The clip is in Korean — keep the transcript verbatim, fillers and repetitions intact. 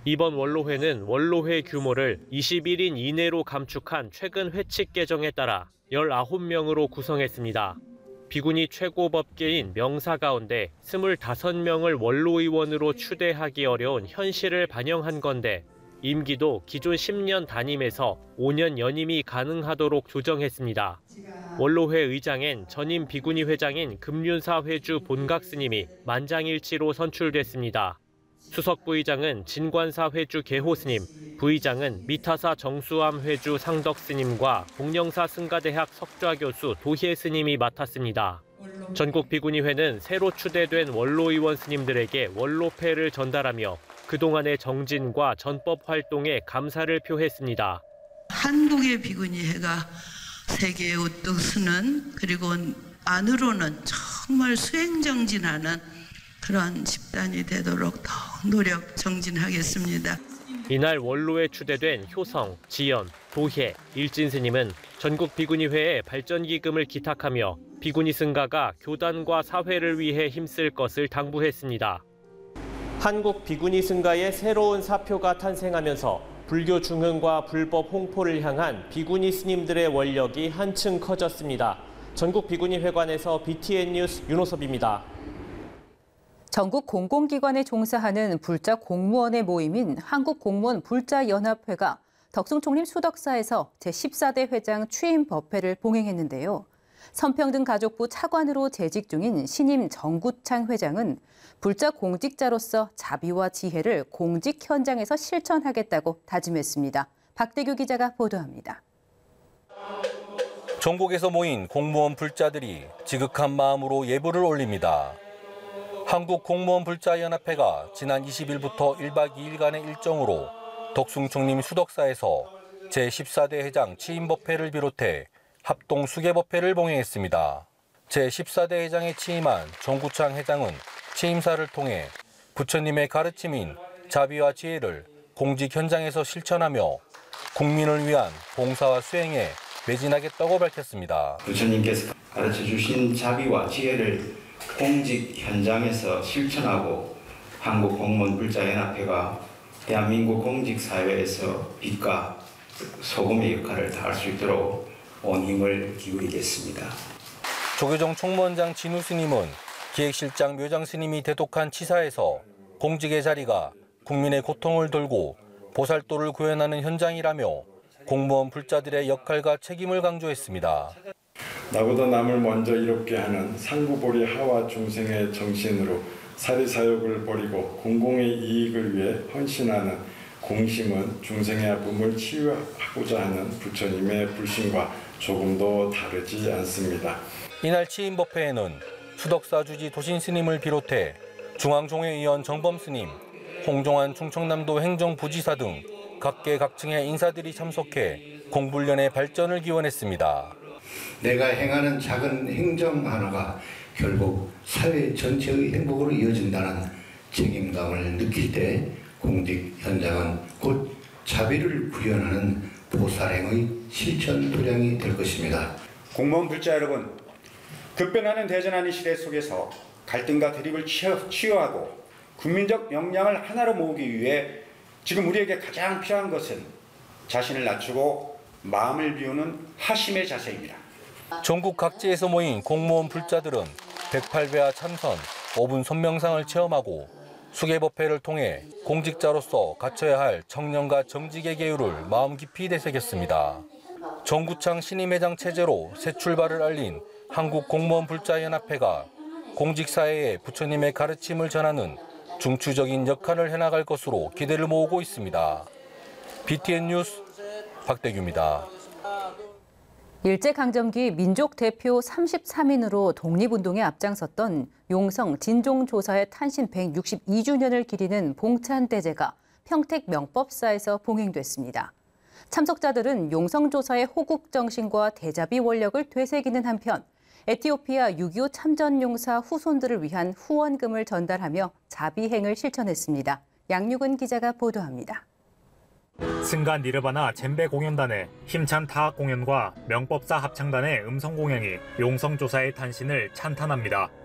이번 원로회는 원로회 규모를 이십일 인 이내로 감축한 최근 회칙 개정에 따라 열아홉 명으로 구성했습니다. 비군이 최고법계인 명사 가운데 스물다섯 명을 원로의원으로 추대하기 어려운 현실을 반영한 건데 임기도 기존 십 년 단임에서 오 년 연임이 가능하도록 조정했습니다. 원로회 의장엔 전임 비군이 회장인 금륜사 회주 본각 스님이 만장일치로 선출됐습니다. 수석 부의장은 진관사 회주 계호 스님, 부의장은 미타사 정수암 회주 상덕 스님과 복령사 승가대학 석좌 교수 도희애 스님이 맡았습니다. 전국 비군이회는 새로 추대된 원로의원 스님들에게 원로패를 전달하며 그동안의 정진과 전법 활동에 감사를 표했습니다. 한국의 비군이회가 세계에 우뚝 서는, 그리고 안으로는 정말 수행정진하는 그런 집단이 되도록 더 노력 정진하겠습니다. 이날 원로에 추대된 효성, 지연, 도혜, 일진 스님은 전국 비군이회에 발전기금을 기탁하며 비군이 승가가 교단과 사회를 위해 힘쓸 것을 당부했습니다. 한국 비군이 승가의 새로운 사표가 탄생하면서 불교 중흥과 불법 홍포를 향한 비군이 스님들의 원력이 한층 커졌습니다. 전국 비군이 회관에서 비티엔 뉴스 윤호섭입니다. 전국 공공기관에 종사하는 불자 공무원의 모임인 한국공무원 불자연합회가 덕숭총림 수덕사에서 제십사 대 회장 취임 법회를 봉행했는데요. 성평등가족부 차관으로 재직 중인 신임 정구창 회장은 불자 공직자로서 자비와 지혜를 공직 현장에서 실천하겠다고 다짐했습니다. 박대규 기자가 보도합니다. 전국에서 모인 공무원 불자들이 지극한 마음으로 예불을 올립니다. 한국공무원불자연합회가 지난 이십 일부터 일 박 이 일간의 일정으로 덕숭총림 수덕사에서 제십사 대 회장 취임법회를 비롯해 합동 수계법회를 봉행했습니다. 제십사 대 회장에 취임한 정구창 회장은 취임사를 통해 부처님의 가르침인 자비와 지혜를 공직 현장에서 실천하며 국민을 위한 봉사와 수행에 매진하겠다고 밝혔습니다. 부처님께서 가르쳐 주신 자비와 지혜를 공직 현장에서 실천하고 한국공무원불자연합회가 대한민국 공직사회에서 빛과 소금의 역할을 다할 수 있도록 온 힘을 기울이겠습니다. 조계종 총무원장 진우 스님은 기획실장 묘장 스님이 대독한 치사에서 공직의 자리가 국민의 고통을 돌고 보살도를 구현하는 현장이라며 공무원 불자들의 역할과 책임을 강조했습니다. 나보다 남을 먼저 이롭게 하는 상구보리 하와 중생의 정신으로 사리사욕을 버리고 공공의 이익을 위해 헌신하는 공심은 중생의 아픔을 치유하고자 하는 부처님의 불신과 조금도 다르지 않습니다. 이날 취임법회에는 수덕사 주지 도신 스님을 비롯해 중앙종회의원 정범 스님, 홍종환 충청남도 행정부지사 등 각계 각층의 인사들이 참석해 공불련의 발전을 기원했습니다. 내가 행하는 작은 행정 하나가 결국 사회 전체의 행복으로 이어진다는 책임감을 느낄 때 공직 현장은 곧 자비를 구현하는 보살행의 실천 도량이 될 것입니다. 공무원 불자 여러분, 급변하는 대전환의 시대 속에서 갈등과 대립을 치유하고 국민적 역량을 하나로 모으기 위해 지금 우리에게 가장 필요한 것은 자신을 낮추고 마음을 비우는 하심의 자세입니다. 전국 각지에서 모인 공무원 불자들은 백팔 배와 참선, 오 분 손명상을 체험하고 수계법회를 통해 공직자로서 갖춰야 할 청년과 정직의 계율을 마음 깊이 되새겼습니다. 정구창 신임회장 체제로 새 출발을 알린 한국공무원불자연합회가 공직사회에 부처님의 가르침을 전하는 중추적인 역할을 해나갈 것으로 기대를 모으고 있습니다. 비티엔 뉴스 박대규입니다. 일제강점기 민족 대표 삼십삼 인으로 독립운동에 앞장섰던 용성 진종조사의 탄신 백육십이 주년을 기리는 봉찬대제가 평택 명법사에서 봉행됐습니다. 참석자들은 용성조사의 호국정신과 대자비 원력을 되새기는 한편 에티오피아 육이오 참전용사 후손들을 위한 후원금을 전달하며 자비행을 실천했습니다. 양육은 기자가 보도합니다. 승간 니르바나 젬베 공연단의 힘찬 타악 공연과 명법사 합창단의 음성 공연이 용성조사의 탄신을 찬탄합니다.